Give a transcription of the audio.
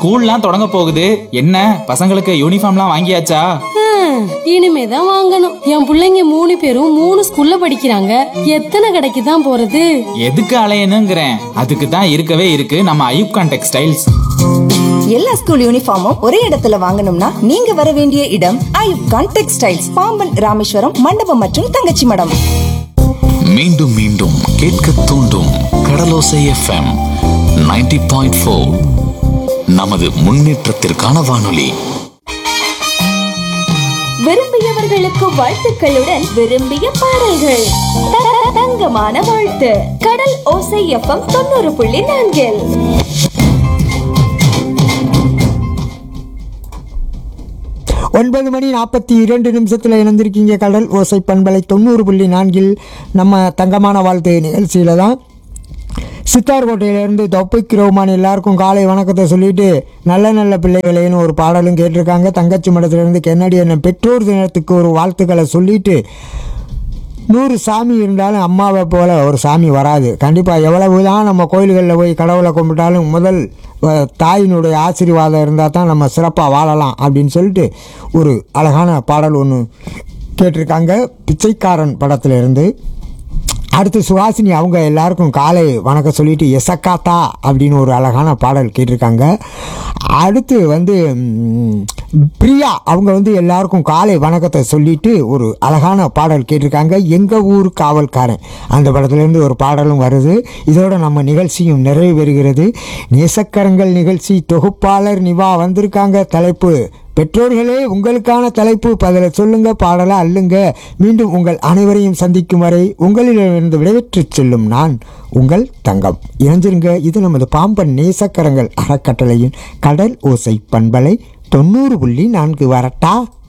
ஸ்கூல்லாம் தொடங்க போகுது. என்ன பசங்களுக்கு யூனிஃபார்ம்லாம் வாங்கியாச்சா? இனிமேதான் வாங்கணும். என் பிள்ளைங்க 3 பேரும் 3 ஸ்கூல்ல படிக்கிறாங்க. எத்தனை கடைக்கு தான் போறது? எதுக்கு அலையணுங்கிறேன். அதுக்கு தான் இருக்கவே இருக்கு நம்ம ஐயூப் கான் டெக்ஸ்டைல்ஸ். எல்லா ஸ்கூல் யூனிஃபார்மும் ஒரே இடத்துல வாங்கணும்னா நீங்க வர வேண்டிய இடம் ஐயூப் கான் டெக்ஸ்டைல்ஸ், பாம்பன், ராமேஸ்வரம், மண்டபம் மற்றும் தங்கச்சி மடம். மீண்டும் மீண்டும் கேட்க தூண்டும் கடலோசை எஃப்எம் 90.4. நமது முன்னேற்றத்திற்கான வானொலி. விரும்பியவர்களுக்கு வாழ்த்துக்களுடன் விரும்பிய பாடல்கள். தங்கமான வாழ்த்து. கடல் ஓசை எஃப்எம் 90.4. 9:42 இணைந்திருக்கீங்க. கடல் ஓசை பண்பலை 90.4 நம்ம தங்கமான வாழ்த்து நிகழ்ச்சியில் தான் சித்தார்கோட்டையிலேருந்து தொப்பைக்கு ரோமான் எல்லாருக்கும் காலை வணக்கத்தை சொல்லிட்டு நல்ல நல்ல பிள்ளைகளேன்னு ஒரு பாடலும் கேட்டிருக்காங்க. தங்கச்சி மடத்திலேருந்து கென்னடியன் பெற்றோர் தினத்துக்கு ஒரு வாழ்த்துக்களை சொல்லிட்டு 100 சாமி இருந்தாலும் அம்மாவை போல் ஒரு சாமி வராது. கண்டிப்பாக எவ்வளவு தான் நம்ம கோயில்களில் போய் கடவுளை கும்பிட்டாலும் முதல் தாயினுடைய ஆசீர்வாதம் இருந்தால் தான் நம்ம சிறப்பாக வாழலாம் அப்படின்னு சொல்லிட்டு ஒரு அழகான பாடல் ஒன்று கேட்டிருக்காங்க. பிச்சைக்காரன் படத்திலிருந்து. அடுத்து சுஹாசினி அவங்க எல்லாருக்கும் காலை வணக்கம் சொல்லிட்டு எசக்காத்தா அப்படின்னு ஒரு அழகான பாடல் கேட்டிருக்காங்க. அடுத்து பிரியா அவங்க எல்லாருக்கும் காலை வணக்கத்தை சொல்லிட்டு ஒரு அழகான பாடல் கேட்டிருக்காங்க. எங்கள் ஊர் காவல்காரன் அந்த படத்துலேருந்து ஒரு பாடலும் வருது. இதோட நம்ம நிகழ்ச்சியும் நிறைவு பெறுகிறது. நேசக்கரங்கள் நிகழ்ச்சி தொகுப்பாளர் நிவா வந்திருக்காங்க. தலைப்பு பெற்றோர்களே உங்களுக்கான தலைப்பு, பதில சொல்லுங்க, பாடலை அள்ளுங்க. மீண்டும் உங்கள் அனைவரையும் சந்திக்கும் வரை உங்களிடமிருந்து விடைபெற்று செல்லும் நான் உங்கள் தங்கம். இணைஞ்சிருங்க. இது நமது பாம்பன் நேசக்கரங்கள் அறக்கட்டளையின் கடல் ஓசை பண்பலை 90.4. வரட்டா.